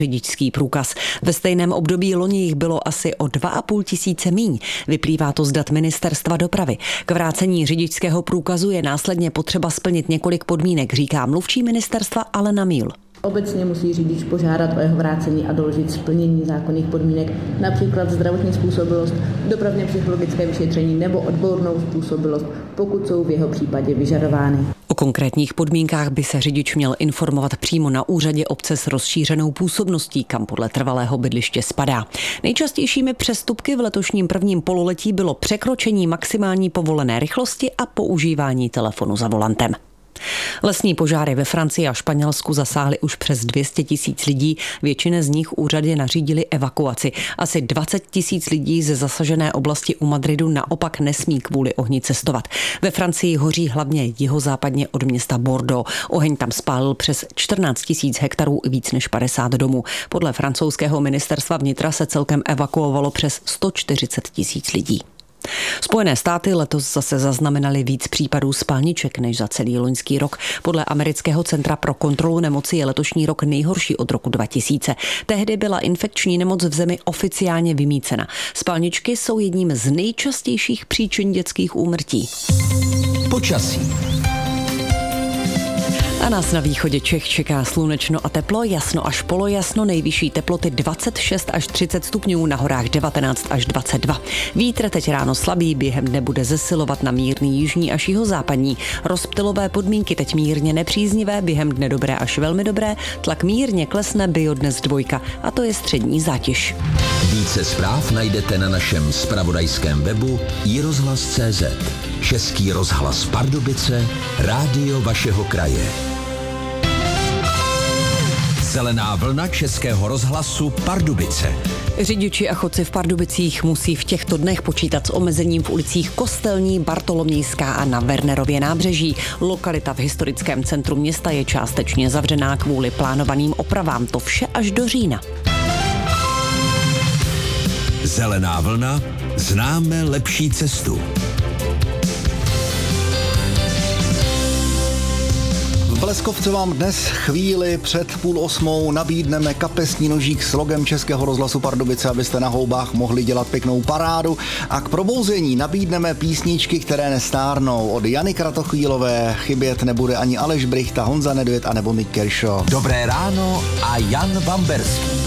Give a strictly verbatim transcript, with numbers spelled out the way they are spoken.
řidičský průkaz. Ve stejném období loni jich bylo asi o dva a půl tisíce míň. Vyplývá to z dat Ministerstva dopravy. K vrácení řidičského průkazu je následně potřeba splnit několik podmínek, říká mluvčí ministerstva Alena Míl. Obecně musí řidič požádat o jeho vrácení a doložit splnění zákonných podmínek, například zdravotní způsobilost, dopravně psychologické vyšetření nebo odbornou způsobilost, pokud jsou v jeho případě vyžadovány. O konkrétních podmínkách by se řidič měl informovat přímo na úřadě obce s rozšířenou působností, kam podle trvalého bydliště spadá. Nejčastějšími přestupky v letošním prvním pololetí bylo překročení maximální povolené rychlosti a používání telefonu za volantem. Lesní požáry ve Francii a Španělsku zasáhly už přes dvě stě tisíc lidí, většina z nich úřady nařídili evakuaci. Asi dvacet tisíc lidí ze zasažené oblasti u Madridu naopak nesmí kvůli ohni cestovat. Ve Francii hoří hlavně jihozápadně od města Bordeaux. Oheň tam spálil přes čtrnáct tisíc hektarů i víc než padesát domů. Podle francouzského ministerstva vnitra se celkem evakuovalo přes sto čtyřicet tisíc lidí. Spojené státy letos zase zaznamenaly víc případů spalniček než za celý loňský rok. Podle amerického centra pro kontrolu nemoci je letošní rok nejhorší od roku dva tisíce. Tehdy byla infekční nemoc v zemi oficiálně vymýcena. Spalničky jsou jedním z nejčastějších příčin dětských úmrtí. Počasí. A nás na východě Čech čeká slunečno a teplo, jasno až polojasno, nejvyšší teploty dvacet šest až třicet stupňů, na horách devatenáct až dvacet dva. Vítr teď ráno slabý, během dne bude zesilovat na mírný jižní až jihozápadní. Rozptylové podmínky teď mírně nepříznivé, během dne dobré až velmi dobré, tlak mírně klesne, bio dnes dvojka, a to je střední zátěž. Více zpráv najdete na našem zpravodajském webu i rozhlas tečka cé zet. Český rozhlas Pardubice, rádio vašeho kraje. Zelená vlna Českého rozhlasu Pardubice. Řidiči a chodci v Pardubicích musí v těchto dnech počítat s omezením v ulicích Kostelní, Bartolomějská a na Wernerově nábřeží. Lokalita v historickém centru města je částečně zavřená kvůli plánovaným opravám. To vše až do října. Zelená vlna, známe lepší cestu. V Bleskovce vám dnes chvíli před půl osmou nabídneme kapesní nožík s logem Českého rozhlasu Pardubice, abyste na houbách mohli dělat pěknou parádu, a k probouzení nabídneme písničky, které nestárnou. Od Jany Kratochvílové chybět nebude ani Aleš Brichta, Honza Nedvěd a nebo Mick Kershaw. Dobré ráno a Jan Bamberský.